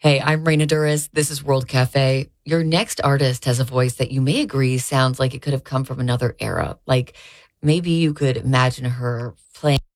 Hey, I'm Raina Duras. This is World Cafe. Your next artist has a voice that you may agree sounds like it could have come from another era. Like maybe you could imagine her playing